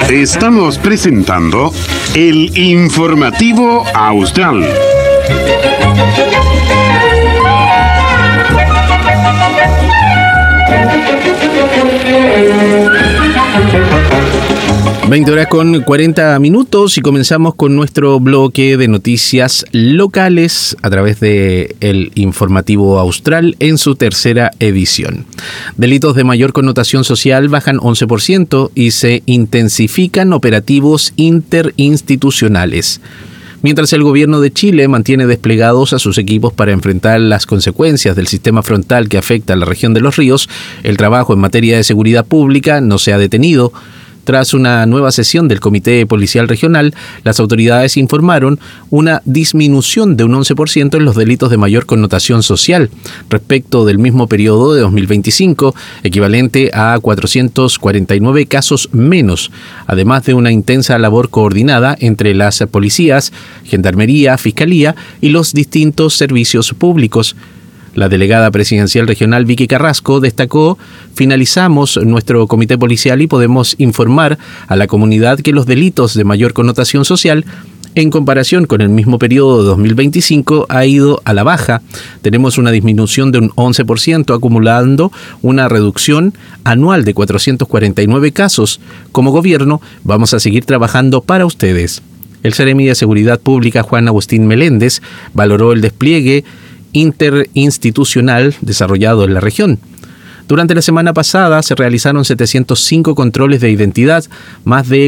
Estamos presentando el Informativo Austral. (20:40) y comenzamos con nuestro bloque de noticias locales a través de el Informativo Austral en su tercera edición. Delitos de mayor connotación social bajan 11% y se intensifican operativos interinstitucionales. Mientras el gobierno de Chile mantiene desplegados a sus equipos para enfrentar las consecuencias del sistema frontal que afecta a la región de los ríos, el trabajo en materia de seguridad pública no se ha detenido. Tras una nueva sesión del Comité Policial Regional, las autoridades informaron una disminución de un 11% en los delitos de mayor connotación social respecto del mismo periodo de 2025, equivalente a 449 casos menos, además de una intensa labor coordinada entre las policías, Gendarmería, Fiscalía y los distintos servicios públicos. La delegada presidencial regional Vicky Carrasco destacó: finalizamos nuestro comité policial y podemos informar a la comunidad que los delitos de mayor connotación social, en comparación con el mismo periodo de 2025, ha ido a la baja. Tenemos una disminución de un 11%, acumulando una reducción anual de 449 casos. Como gobierno, vamos a seguir trabajando para ustedes. El Seremi de Seguridad Pública, Juan Agustín Meléndez, valoró el despliegue interinstitucional desarrollado en la región. Durante la semana pasada se realizaron 705 controles de identidad, más de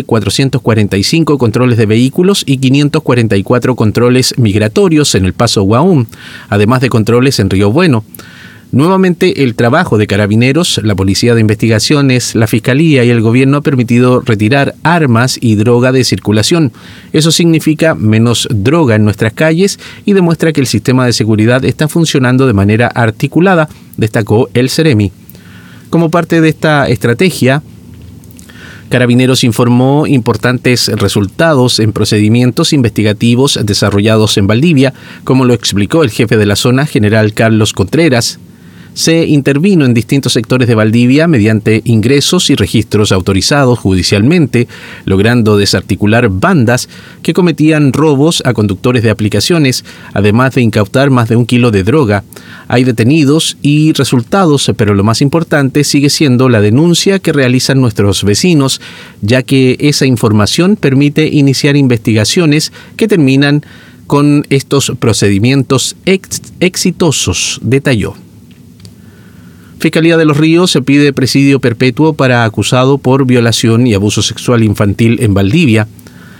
445 controles de vehículos y 544 controles migratorios en el Paso Guaum, además de controles en Río Bueno. Nuevamente, el trabajo de Carabineros, la Policía de Investigaciones, la Fiscalía y el Gobierno ha permitido retirar armas y droga de circulación. Eso significa menos droga en nuestras calles y demuestra que el sistema de seguridad está funcionando de manera articulada, destacó el Seremi. Como parte de esta estrategia, Carabineros informó importantes resultados en procedimientos investigativos desarrollados en Valdivia, como lo explicó el jefe de la zona, general Carlos Contreras. Se intervino en distintos sectores de Valdivia mediante ingresos y registros autorizados judicialmente, logrando desarticular bandas que cometían robos a conductores de aplicaciones, además de incautar más de 1 kilo de droga. Hay detenidos y resultados, pero lo más importante sigue siendo la denuncia que realizan nuestros vecinos, ya que esa información permite iniciar investigaciones que terminan con estos procedimientos exitosos, detalló. Fiscalía de los Ríos se pide presidio perpetuo para acusado por violación y abuso sexual infantil en Valdivia.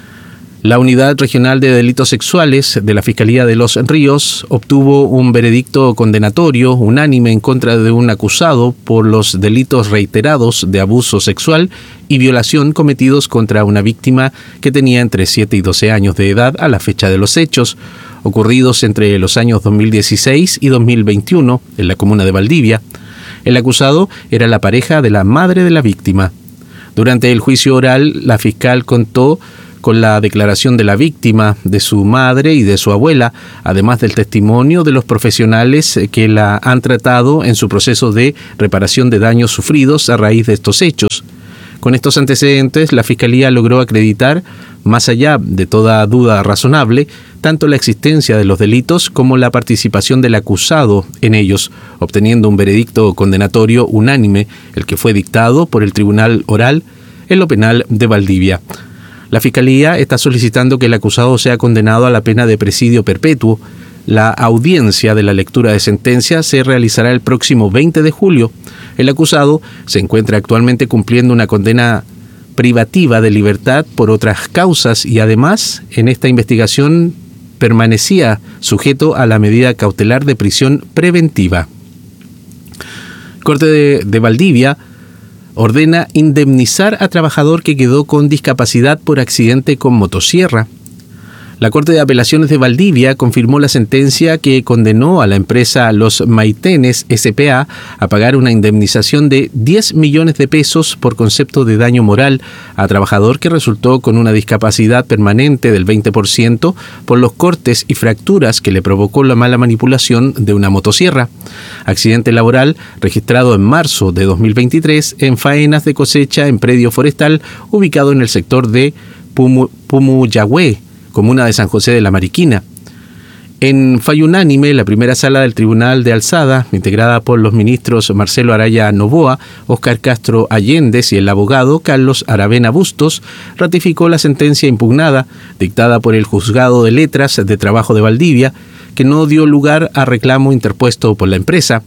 La Unidad Regional de Delitos Sexuales de la Fiscalía de los Ríos obtuvo un veredicto condenatorio unánime en contra de un acusado por los delitos reiterados de abuso sexual y violación cometidos contra una víctima que tenía entre 7 y 12 años de edad a la fecha de los hechos, ocurridos entre los años 2016 y 2021 en la comuna de Valdivia. El acusado era la pareja de la madre de la víctima. Durante el juicio oral, la fiscal contó con la declaración de la víctima, de su madre y de su abuela, además del testimonio de los profesionales que la han tratado en su proceso de reparación de daños sufridos a raíz de estos hechos. Con estos antecedentes, la Fiscalía logró acreditar, más allá de toda duda razonable, tanto la existencia de los delitos como la participación del acusado en ellos, obteniendo un veredicto condenatorio unánime, el que fue dictado por el Tribunal Oral en lo Penal de Valdivia. La Fiscalía está solicitando que el acusado sea condenado a la pena de presidio perpetuo. La audiencia de la lectura de sentencia se realizará el próximo 20 de julio. El acusado se encuentra actualmente cumpliendo una condena privativa de libertad por otras causas y además en esta investigación permanecía sujeto a la medida cautelar de prisión preventiva. Corte de Valdivia ordena indemnizar a trabajador que quedó con discapacidad por accidente con motosierra. La Corte de Apelaciones de Valdivia confirmó la sentencia que condenó a la empresa Los Maitenes S.p.A. a pagar una indemnización de 10 millones de pesos por concepto de daño moral a trabajador que resultó con una discapacidad permanente del 20% por los cortes y fracturas que le provocó la mala manipulación de una motosierra. Accidente laboral registrado en marzo de 2023 en faenas de cosecha en predio forestal ubicado en el sector de Pumuyahue, comuna de San José de la Mariquina. En fallo unánime, la primera sala del Tribunal de Alzada, integrada por los ministros Marcelo Araya Novoa, Óscar Castro Allendez y el abogado Carlos Aravena Bustos, ratificó la sentencia impugnada, dictada por el Juzgado de Letras de Trabajo de Valdivia, que no dio lugar a reclamo interpuesto por la empresa.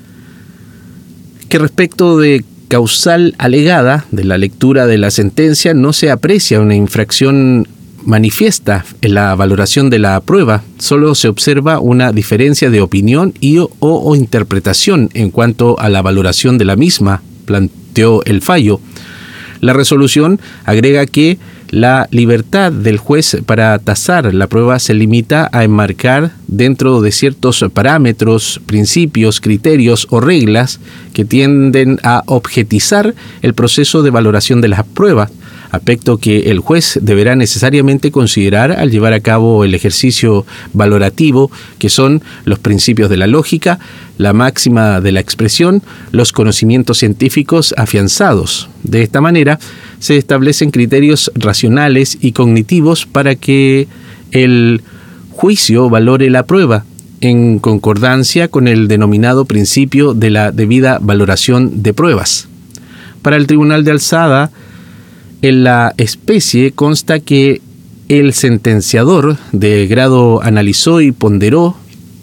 Que respecto de causal alegada de la lectura de la sentencia, no se aprecia una infracción manifiesta en la valoración de la prueba, solo se observa una diferencia de opinión o interpretación en cuanto a la valoración de la misma, planteó el fallo. La resolución agrega que la libertad del juez para tasar la prueba se limita a enmarcar dentro de ciertos parámetros, principios, criterios o reglas que tienden a objetizar el proceso de valoración de las pruebas, aspecto que el juez deberá necesariamente considerar al llevar a cabo el ejercicio valorativo, que son los principios de la lógica, la máxima de la expresión, los conocimientos científicos afianzados. De esta manera, se establecen criterios racionales y cognitivos para que el juicio valore la prueba, en concordancia con el denominado principio de la debida valoración de pruebas. Para el Tribunal de Alzada, en la especie consta que el sentenciador de grado analizó y ponderó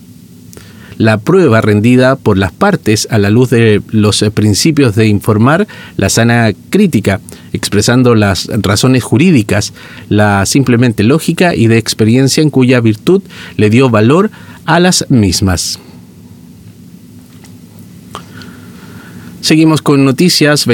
la prueba rendida por las partes a la luz de los principios de informar la sana crítica, expresando las razones jurídicas, la simplemente lógica y de experiencia en cuya virtud le dio valor a las mismas. Seguimos con noticias,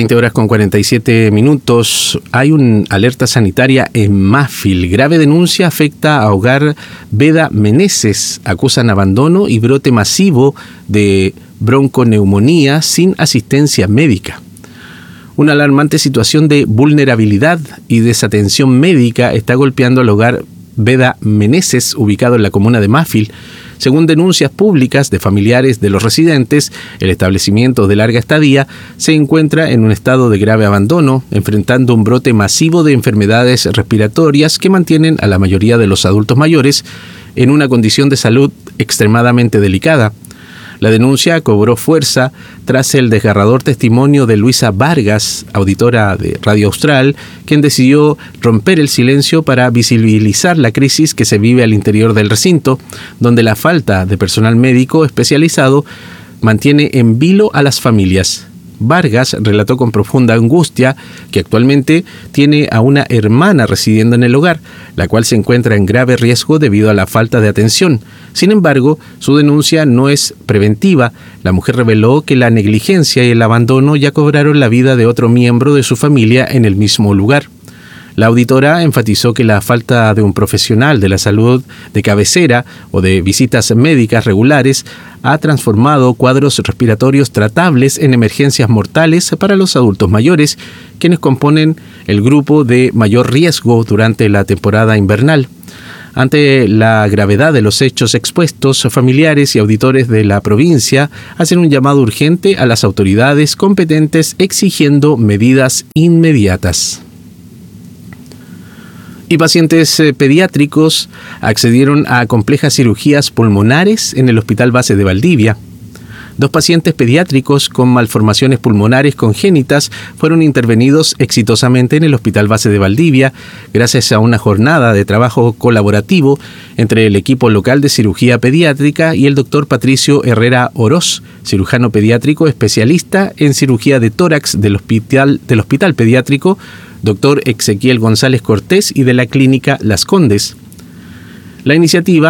20:47. Hay una alerta sanitaria en Mafil. Grave denuncia afecta a hogar Veda Meneses. Acusan abandono y brote masivo de bronconeumonía sin asistencia médica. Una alarmante situación de vulnerabilidad y desatención médica está golpeando al hogar Veda Meneses, ubicado en la comuna de Mafil. Según denuncias públicas de familiares de los residentes, el establecimiento de larga estadía se encuentra en un estado de grave abandono, enfrentando un brote masivo de enfermedades respiratorias que mantienen a la mayoría de los adultos mayores en una condición de salud extremadamente delicada. La denuncia cobró fuerza tras el desgarrador testimonio de Luisa Vargas, auditora de Radio Austral, quien decidió romper el silencio para visibilizar la crisis que se vive al interior del recinto, donde la falta de personal médico especializado mantiene en vilo a las familias. Vargas relató con profunda angustia que actualmente tiene a una hermana residiendo en el hogar, la cual se encuentra en grave riesgo debido a la falta de atención. Sin embargo, su denuncia no es preventiva. La mujer reveló que la negligencia y el abandono ya cobraron la vida de otro miembro de su familia en el mismo lugar. La auditora enfatizó que la falta de un profesional de la salud de cabecera o de visitas médicas regulares ha transformado cuadros respiratorios tratables en emergencias mortales para los adultos mayores, quienes componen el grupo de mayor riesgo durante la temporada invernal. Ante la gravedad de los hechos expuestos, familiares y auditores de la provincia hacen un llamado urgente a las autoridades competentes exigiendo medidas inmediatas. Y pacientes pediátricos accedieron a complejas cirugías pulmonares en el Hospital Base de Valdivia. 2 pacientes pediátricos con malformaciones pulmonares congénitas fueron intervenidos exitosamente en el Hospital Base de Valdivia gracias a una jornada de trabajo colaborativo entre el equipo local de cirugía pediátrica y el doctor Patricio Herrera Oroz, cirujano pediátrico especialista en cirugía de tórax del Hospital Pediátrico Dr. Ezequiel González Cortés y de la Clínica Las Condes. La iniciativa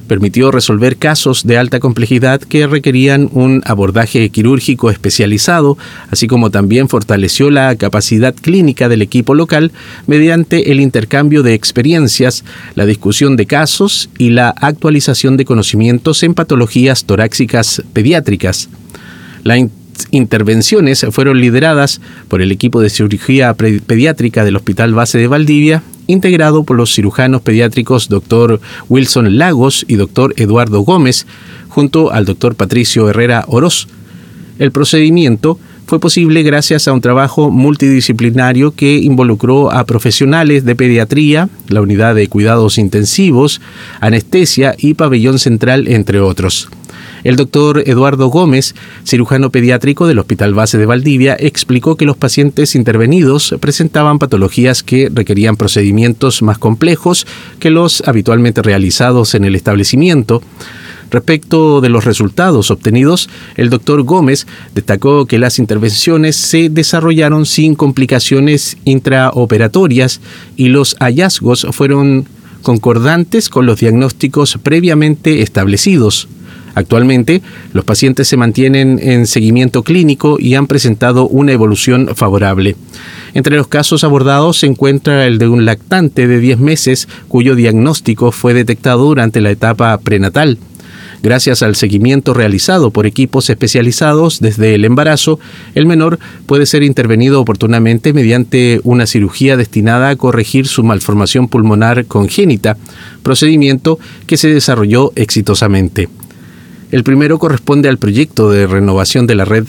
permitió resolver casos de alta complejidad que requerían un abordaje quirúrgico especializado, así como también fortaleció la capacidad clínica del equipo local mediante el intercambio de experiencias, la discusión de casos y la actualización de conocimientos en patologías torácicas pediátricas. Las intervenciones fueron lideradas por el equipo de cirugía pediátrica del Hospital Base de Valdivia, integrado por los cirujanos pediátricos Dr. Wilson Lagos y Dr. Eduardo Gómez, junto al Dr. Patricio Herrera Oroz. El procedimiento fue posible gracias a un trabajo multidisciplinario que involucró a profesionales de pediatría, la unidad de cuidados intensivos, anestesia y pabellón central, entre otros. El doctor Eduardo Gómez, cirujano pediátrico del Hospital Base de Valdivia, explicó que los pacientes intervenidos presentaban patologías que requerían procedimientos más complejos que los habitualmente realizados en el establecimiento. Respecto de los resultados obtenidos, el doctor Gómez destacó que las intervenciones se desarrollaron sin complicaciones intraoperatorias y los hallazgos fueron concordantes con los diagnósticos previamente establecidos. Actualmente, los pacientes se mantienen en seguimiento clínico y han presentado una evolución favorable. Entre los casos abordados se encuentra el de un lactante de 10 meses cuyo diagnóstico fue detectado durante la etapa prenatal. Gracias al seguimiento realizado por equipos especializados desde el embarazo, el menor puede ser intervenido oportunamente mediante una cirugía destinada a corregir su malformación pulmonar congénita, procedimiento que se desarrolló exitosamente. El primero corresponde al proyecto de renovación de la red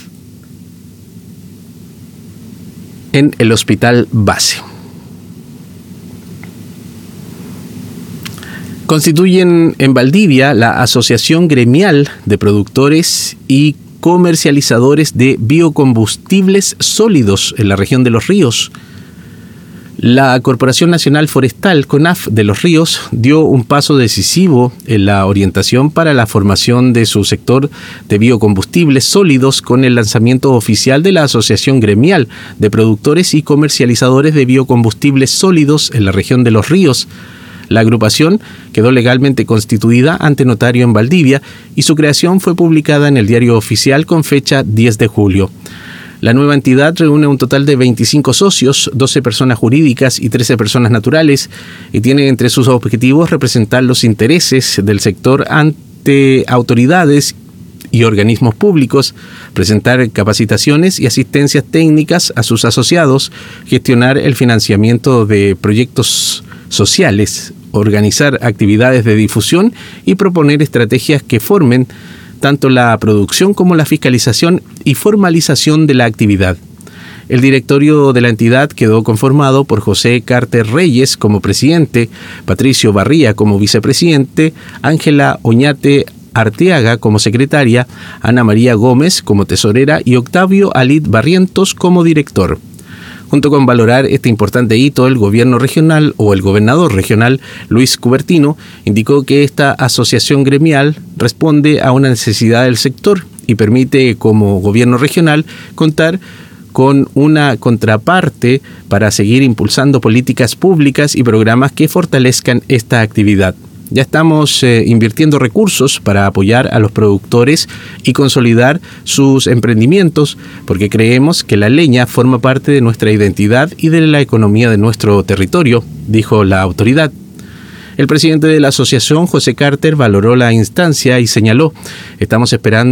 en el Hospital Base. Constituyen en Valdivia la Asociación Gremial de Productores y Comercializadores de Biocombustibles Sólidos en la región de Los Ríos. La Corporación Nacional Forestal, CONAF, de Los Ríos dio un paso decisivo en la orientación para la formación de su sector de biocombustibles sólidos con el lanzamiento oficial de la Asociación Gremial de Productores y Comercializadores de Biocombustibles Sólidos en la región de Los Ríos. La agrupación quedó legalmente constituida ante notario en Valdivia y su creación fue publicada en el Diario Oficial con fecha 10 de julio. La nueva entidad reúne un total de 25 socios, 12 personas jurídicas y 13 personas naturales, y tiene entre sus objetivos representar los intereses del sector ante autoridades y organismos públicos, presentar capacitaciones y asistencias técnicas a sus asociados, gestionar el financiamiento de proyectos sociales, organizar actividades de difusión y proponer estrategias que formen tanto la producción como la fiscalización y formalización de la actividad. El directorio de la entidad quedó conformado por José Carter Reyes como presidente, Patricio Barría como vicepresidente, Ángela Oñate Arteaga como secretaria, Ana María Gómez como tesorera y Octavio Alid Barrientos como director. Junto con valorar este importante hito, el gobierno regional o el gobernador regional, Luis Cubertino, indicó que esta asociación gremial responde a una necesidad del sector y permite, como gobierno regional, contar con una contraparte para seguir impulsando políticas públicas y programas que fortalezcan esta actividad. Ya estamos invirtiendo recursos para apoyar a los productores y consolidar sus emprendimientos, porque creemos que la leña forma parte de nuestra identidad y de la economía de nuestro territorio, dijo la autoridad. El presidente de la asociación, José Carter, valoró la instancia y señaló: estamos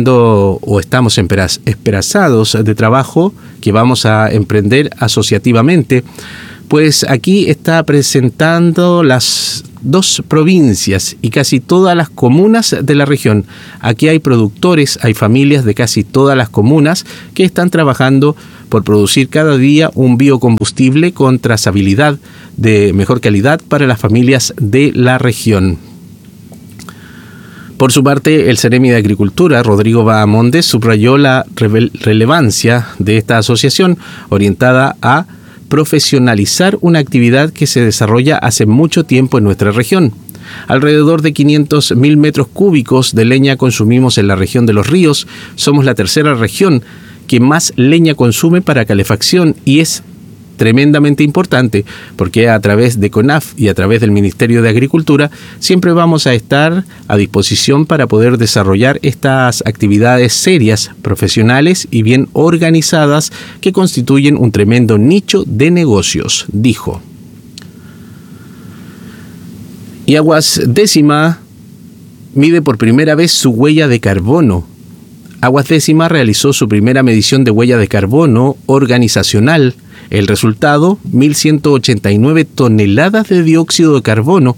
esperanzados de trabajo que vamos a emprender asociativamente, pues aquí está presentando las 2 provincias y casi todas las comunas de la región. Aquí hay productores, hay familias de casi todas las comunas que están trabajando por producir cada día un biocombustible con trazabilidad de mejor calidad para las familias de la región. Por su parte, el Ceremi de Agricultura, Rodrigo Bahamondes, subrayó la relevancia de esta asociación orientada a profesionalizar una actividad que se desarrolla hace mucho tiempo en nuestra región. Alrededor de 500.000 metros cúbicos de leña consumimos en la región de Los Ríos. Somos la tercera región que más leña consume para calefacción y es tremendamente importante, porque a través de CONAF y a través del Ministerio de Agricultura siempre vamos a estar a disposición para poder desarrollar estas actividades serias, profesionales y bien organizadas que constituyen un tremendo nicho de negocios, dijo. Y Aguas Décima mide por primera vez su huella de carbono. Aguas Décima realizó su primera medición de huella de carbono organizacional. El resultado, 1.189 toneladas de dióxido de carbono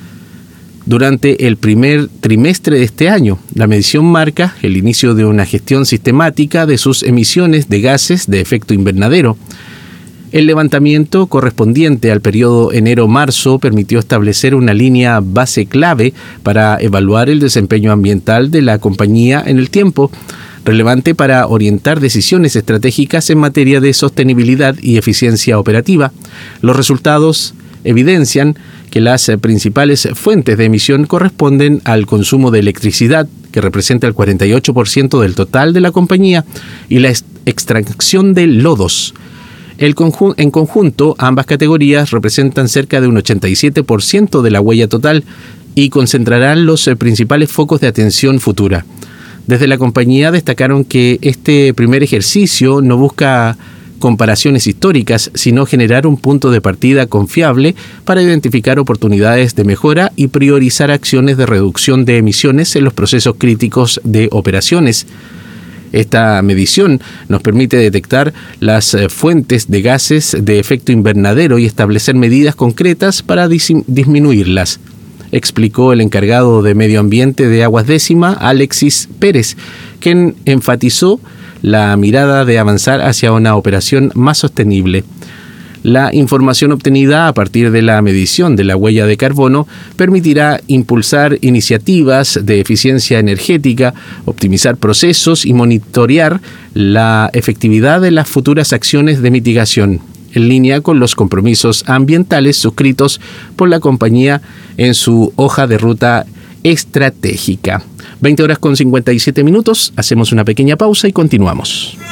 durante el primer trimestre de este año. La medición marca el inicio de una gestión sistemática de sus emisiones de gases de efecto invernadero. El levantamiento correspondiente al periodo enero-marzo permitió establecer una línea base clave para evaluar el desempeño ambiental de la compañía en el tiempo, relevante para orientar decisiones estratégicas en materia de sostenibilidad y eficiencia operativa. Los resultados evidencian que las principales fuentes de emisión corresponden al consumo de electricidad, que representa el 48% del total de la compañía, y la extracción de lodos. En conjunto, ambas categorías representan cerca de un 87% de la huella total y concentrarán los principales focos de atención futura. Desde la compañía destacaron que este primer ejercicio no busca comparaciones históricas, sino generar un punto de partida confiable para identificar oportunidades de mejora y priorizar acciones de reducción de emisiones en los procesos críticos de operaciones. Esta medición nos permite detectar las fuentes de gases de efecto invernadero y establecer medidas concretas para disminuirlas, explicó el encargado de Medio Ambiente de Aguas Décima, Alexis Pérez, quien enfatizó la mirada de avanzar hacia una operación más sostenible. La información obtenida a partir de la medición de la huella de carbono permitirá impulsar iniciativas de eficiencia energética, optimizar procesos y monitorear la efectividad de las futuras acciones de mitigación, en línea con los compromisos ambientales suscritos por la compañía en su hoja de ruta estratégica. 20:57, hacemos una pequeña pausa y continuamos.